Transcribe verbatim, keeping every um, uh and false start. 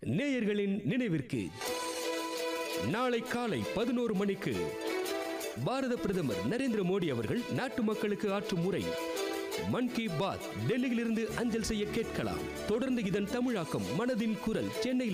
நேயர்களின் நினைவிற்கு நாளை காலை பதினோரு மணிக்கு பாரத பிரதமர் நரேந்திர மோடி அவர்கள் நாட்டு மக்களுக்கு ஆற்றும் உரை மன் கி பாத் டெல்லியிலிருந்து அஞ்சல் செய்ய கேட்கலாம். தொடர்ந்து இதன் தமிழாக்கம் மனதின் குரல் சென்னை